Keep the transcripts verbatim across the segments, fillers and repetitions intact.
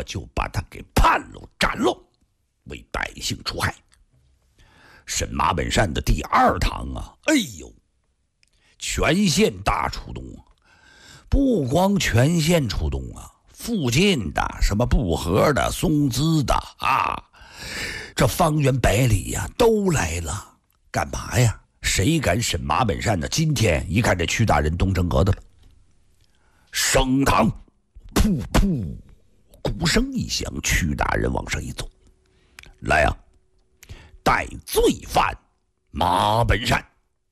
就把他给判了斩了，为百姓除害。审马本善的第二堂啊，哎呦，全县大出动啊！不光全县出动啊，附近的什么布河的、松滋的啊，这方圆百里呀、啊、都来了。干嘛呀？谁敢审马本善呢？今天一看这屈大人东正阁的了，升堂，噗噗，鼓声一响，屈大人往上一走，来呀、啊！带罪犯马本善。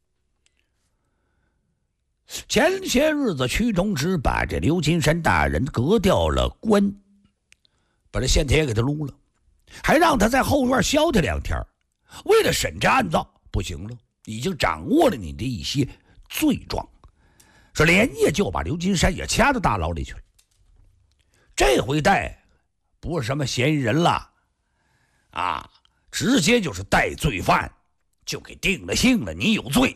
前些日子，屈中直把这刘金山大人革掉了官，把这县帖给他撸了，还让他在后院消停两天。为了审这案子，不行了，已经掌握了你的一些罪状，说连夜就把刘金山也掐到大牢里去了。这回带不是什么嫌疑人了啊，直接就是带罪犯，就给定了性了，你有罪。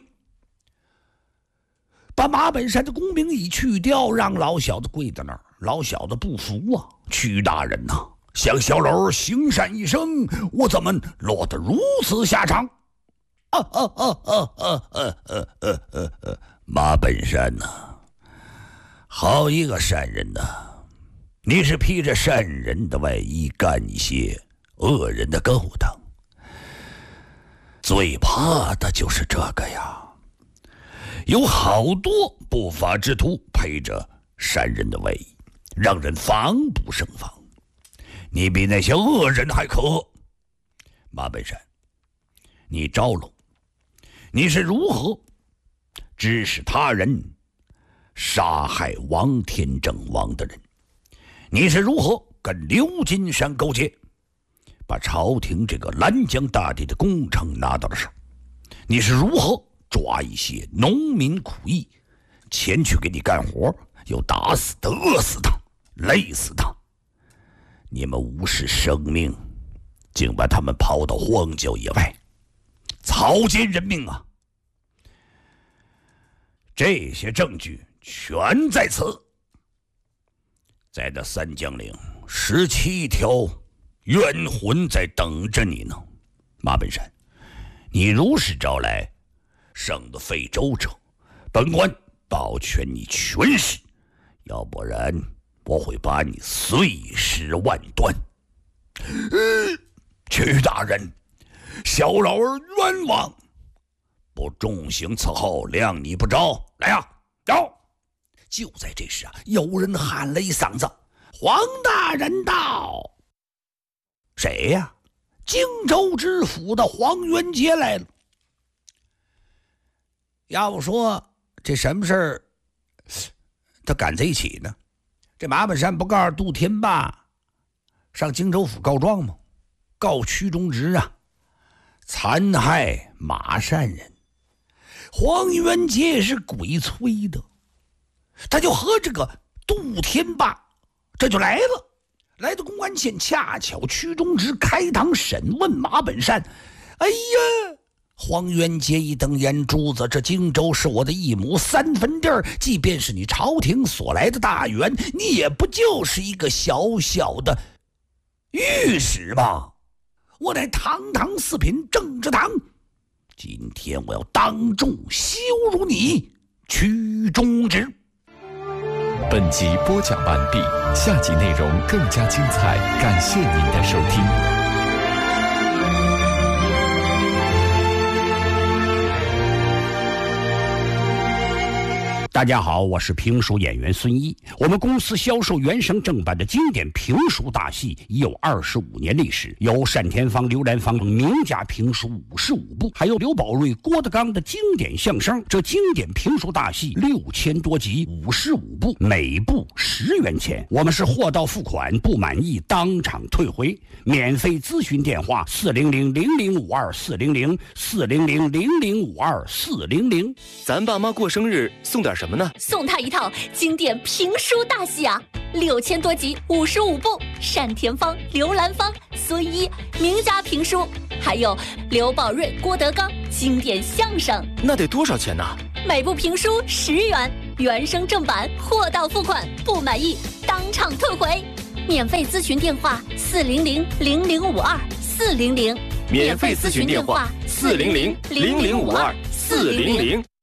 把马本善的功名已去掉，让老小子跪在那儿。老小子不服啊，屈大人呐、啊，向小楼行善一生，我怎么落得如此下场？啊啊啊啊啊啊啊啊啊啊！马本善呐、啊，好一个善人呐、啊！你是披着善人的外衣，干一些恶人的勾当。最怕的就是这个呀，有好多不法之徒配着善人的外衣，让人防不胜防。你比那些恶人还可恶。马本善，你招了，你是如何指使他人杀害王天正王的人？你是如何跟刘金山勾结，把朝廷这个兰江大地的工程拿到了手？你是如何抓一些农民苦役前去给你干活，又打死他、饿死他、累死他？你们无视生命，竟把他们抛到荒郊野外，草菅人命啊！这些证据全在此，在那三江岭十七条冤魂在等着你呢。马本善，你如实招来，省得费周折，本官保全你全尸，要不然我会把你碎尸万段。呃，屈大人，小老儿冤枉，不重刑伺候，谅你不着。来呀、啊，走！就在这时啊，有人喊了一嗓子：“黄大人到！”谁呀？荆州知府的黄元杰来了。要不说这什么事儿，他赶在一起呢？这马本善不告诉杜天霸上荆州府告状吗？告屈中直啊，残害马善人。黄元杰也是鬼催的，他就和这个杜天霸这就来了。来到公安县，恰巧屈中直开堂审问马本善。哎呀，黄元杰一瞪眼珠子，这荆州是我的一亩三分地儿，即便是你朝廷所来的大员，你也不就是一个小小的御史吗？我乃堂堂四品政治堂，今天我要当众羞辱你屈中直。 本集播讲完毕，下集内容更加精彩，感谢您的收听。 大家好，我是评书演员孙一。我们公司销售原声正版的经典评书大戏已有二十五年历史，有单田芳、刘兰芳名家评书五十五部，还有刘宝瑞、郭德纲的经典相声。这经典评书大戏六千多集，五十五部，每部十元钱。我们是货到付款，不满意当场退回。免费咨询电话：四零零零零五二四零零四零零零零五二四零零。 咱爸妈过生日送点什么呢？ 送他一套经典评书大戏啊，六千多集，五十五部，单田芳、刘兰芳、孙一名家评书，还有刘宝瑞、郭德纲经典相声。 那得多少钱呢？ 每部评书十元，原声正版，货到付款，不满意当场退回。 免费咨询电话四零零零零五二四零零， 免费咨询电话四零零零零五二四零零。